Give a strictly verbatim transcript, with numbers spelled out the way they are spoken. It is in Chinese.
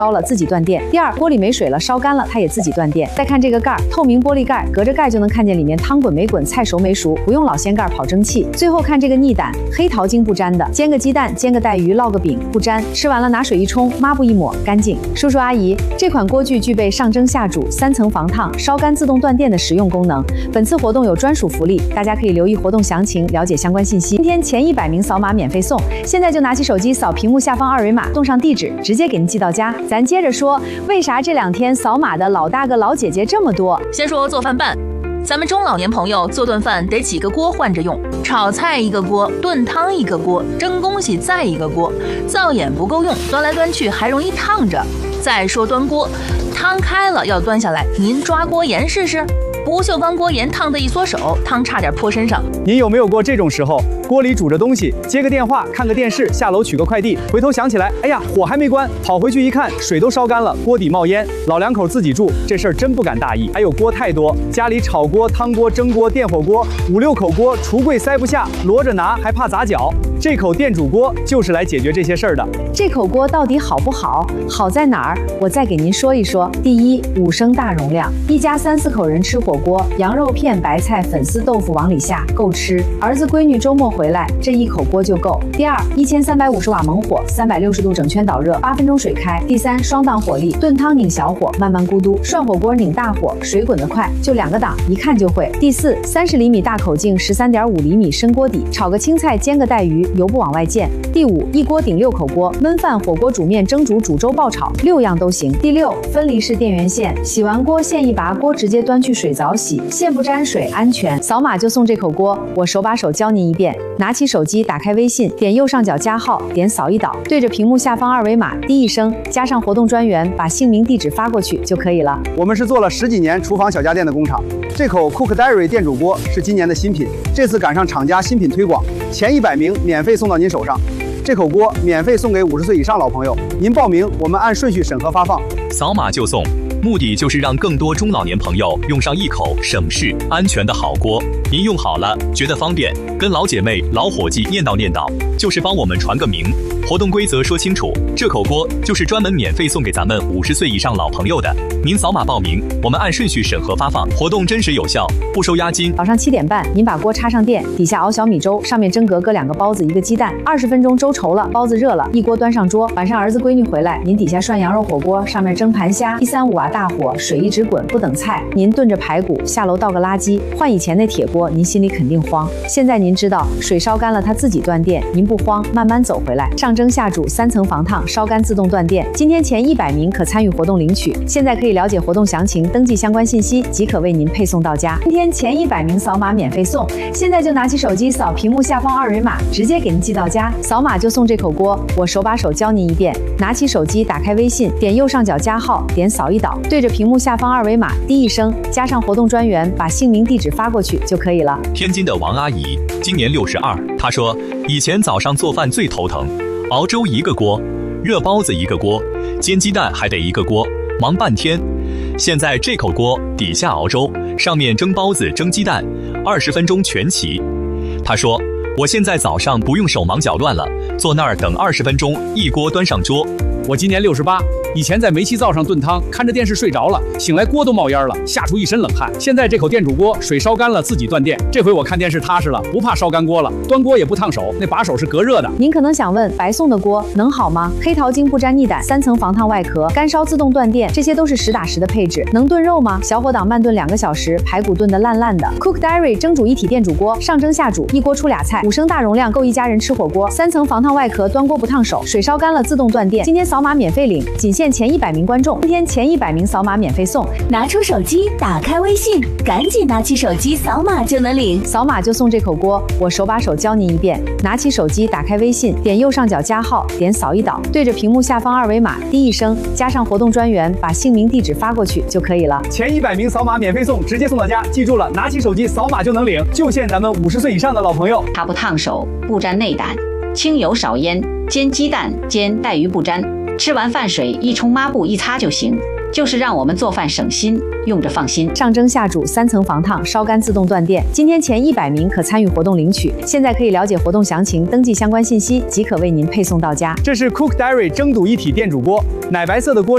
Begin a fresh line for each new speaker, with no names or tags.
烧了自己断电。第二，锅里没水了，烧干了，它也自己断电。再看这个盖儿，透明玻璃盖，隔着盖就能看见里面汤滚没滚，菜熟没熟，不用老掀盖跑蒸汽。最后看这个逆胆，黑桃精不粘的，煎个鸡蛋，煎个带鱼，烙个饼不粘，吃完了拿水一冲，抹布一抹，干净。叔叔阿姨，这款锅具具备上蒸下煮、三层防烫、烧干自动断电的实用功能。本次活动有专属福利，大家可以留意活动详情，了解相关信息。今天前一百名扫码免费送，现在就拿起手机扫屏幕下方二维码，动上地址，直接给您寄到家。咱接着说，为啥这两天扫码的老大哥老姐姐这么多？
先说做饭办。咱们中老年朋友做顿饭得几个锅换着用，炒菜一个锅，炖汤一个锅，蒸东西再一个锅，灶眼不够用，端来端去还容易烫着。再说端锅，汤开了要端下来，您抓锅沿试试。不锈钢锅沿烫得一缩手，汤差点泼身上。
您有没有过这种时候？锅里煮着东西，接个电话，看个电视，下楼取个快递，回头想起来，哎呀，火还没关，跑回去一看，水都烧干了，锅底冒烟。老两口自己住，这事儿真不敢大意。还有锅太多，家里炒锅、汤锅、蒸锅、电火锅，五六口锅，橱柜塞不下，摞着拿还怕砸脚。这口电煮锅就是来解决这些事儿的。
这口锅到底好不好？好在哪儿？我再给您说一说。第一，五升大容量，一家三四口人吃火锅，羊肉片、白菜、粉丝、豆腐往里下，够吃。儿子闺女周末回来，这一口锅就够。第二，一千三百五十瓦猛火，三百六十度整圈导热，八分钟水开。第三，双档火力，炖汤拧小火，慢慢咕嘟；涮火锅拧大火，水滚得快，就两个档，一看就会。第四，三十厘米大口径，十三点五厘米深锅底，炒个青菜，煎个带鱼，油不往外溅。第五，一锅顶六口锅，焖饭、火锅、煮面、蒸煮、煮粥、爆炒，六样都行。第六，分离式电源线，洗完锅线一拔，锅直接端去水澡洗，线不沾水，安全。扫码就送这口锅，我手把手教您一遍。拿起手机，打开微信，点右上角加号，点扫一导，对着屏幕下方二维码滴一声，加上活动专员，把姓名、地址发过去就可以了。
我们是做了十几年厨房小家电的工厂，这口 Cook Diary 电煮锅是今年的新品，这次赶上厂家新品推广，前一百名免费送到您手上。这口锅免费送给五十岁以上老朋友，您报名，我们按顺序审核发放，
扫码就送。目的就是让更多中老年朋友用上一口省事、安全的好锅。您用好了，觉得方便，跟老姐妹、老伙计念叨念叨，就是帮我们传个名。活动规则说清楚，这口锅就是专门免费送给咱们五十岁以上老朋友的。您扫码报名，我们按顺序审核发放。活动真实有效，不收押金。
早上七点半，您把锅插上电，底下熬小米粥，上面蒸格搁两个包子，一个鸡蛋。二十分钟粥稠了，包子热了，一锅端上桌。晚上儿子闺女回来，您底下涮羊肉火锅，上面蒸盘虾，一三五瓦大火，水一直滚，不等菜。您炖着排骨，下楼倒个垃圾。换以前那铁锅，您心里肯定慌。现在您知道，水烧干了它自己断电，您不慌，慢慢走回来。上蒸下煮，三层防烫，烧干自动断电。今天前一百名可参与活动领取，现在可以了解活动详情，登记相关信息，即可为您配送到家。今天前一百名扫码免费送，现在就拿起手机扫屏幕下方二维码，直接给您寄到家。扫码就送这口锅，我手把手教您一遍。拿起手机，打开微信，点右上角加号，点扫一导，对着屏幕下方二维码滴一声，加上活动专员，把姓名、地址发过去就可以了。
天津的王阿姨今年六十二，她说以前早上做饭最头疼，熬粥一个锅，热包子一个锅，煎鸡蛋还得一个锅，忙半天。现在这口锅底下熬粥，上面蒸包子、蒸鸡蛋，二十分钟全齐。她说我现在早上不用手忙脚乱了，坐那儿等二十分钟，一锅端上桌。
我今年六十八，以前在煤气灶上炖汤，看着电视睡着了，醒来锅都冒烟了，吓出一身冷汗。现在这口电煮锅，水烧干了自己断电，这回我看电视踏实了，不怕烧干锅了，端锅也不烫手，那把手是隔热的。
您可能想问，白送的锅能好吗？黑桃精不沾逆胆，三层防烫外壳，干烧自动断电，这些都是实打实的配置。能炖肉吗？小火档慢炖两个小时，排骨炖得烂烂的。Cook Diary 蒸煮一体电煮锅，上蒸下煮，一锅出俩菜，五升大容量，够一家人吃火锅。三层防烫外壳，端锅不烫手，水烧干了自动断电。今天扫码免费领，仅限前一百名观众。今天前一百名扫码免费送。
拿出手机，打开微信，赶紧拿起手机扫码就能领。
扫码就送这口锅，我手把手教您一遍。拿起手机，打开微信，点右上角加号，点扫一导，对着屏幕下方二维码滴一声，加上活动专员，把姓名、地址发过去就可以了。
前一百名扫码免费送，直接送到家。记住了，拿起手机扫码就能领，就限咱们五十岁以上的老朋友。
它不烫手，不沾内胆，清油少烟，煎鸡蛋、煎带鱼不沾。吃完饭水一冲，抹布一擦就行，就是让我们做饭省心，用着放心。
上蒸下煮，三层防烫，烧干自动断电。今天前一百名可参与活动领取，现在可以了解活动详情，登记相关信息，即可为您配送到家。
这是 Cook Diary 蒸煮一体电煮锅，奶白色的锅。